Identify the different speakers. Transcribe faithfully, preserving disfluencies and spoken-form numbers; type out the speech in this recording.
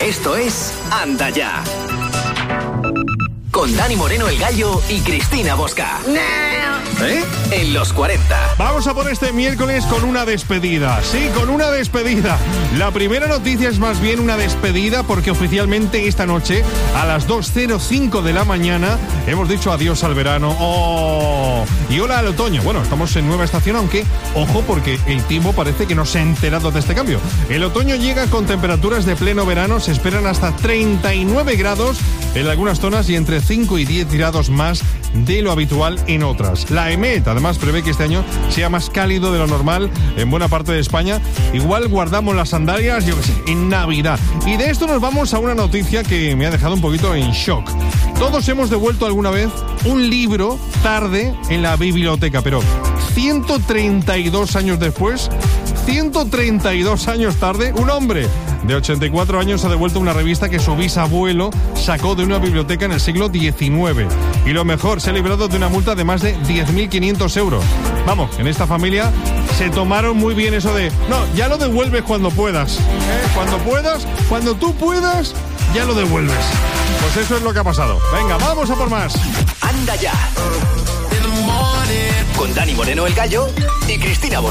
Speaker 1: Esto es Anda Ya. Con Dani Moreno el Gallo y Cristina Bosca. ¿Eh? En los cuarenta.
Speaker 2: Vamos a por este miércoles con una despedida. Sí, con una despedida. La primera noticia es más bien una despedida porque oficialmente esta noche a las dos cero cinco de la mañana hemos dicho adiós al verano. ¡Oh! Y hola al otoño. Bueno, estamos en nueva estación, aunque, ojo, porque el tiempo parece que no se ha enterado de este cambio. El otoño llega con temperaturas de pleno verano. Se esperan hasta treinta y nueve grados en algunas zonas y entre cinco y diez grados más de lo habitual en otras. La EMET además prevé que este año sea más cálido de lo normal en buena parte de España. Igual guardamos las sandalias, yo qué sé, en Navidad. Y de esto nos vamos a una noticia que me ha dejado un poquito en shock. Todos hemos devuelto alguna vez un libro tarde en la biblioteca, pero ciento treinta y dos años después, ciento treinta y dos años tarde, un hombre de ochenta y cuatro años ha devuelto una revista que su bisabuelo sacó de una biblioteca en el siglo diecinueve. Y lo mejor, se ha librado de una multa de más de diez mil quinientos euros. Vamos, en esta familia se tomaron muy bien eso de, no, ya lo devuelves cuando puedas. ¿eh? Cuando puedas, cuando tú puedas, ya lo devuelves. Pues eso es lo que ha pasado. Venga, vamos a por más.
Speaker 1: Anda Ya. Con Dani Moreno el Gallo y Cristina Bosca.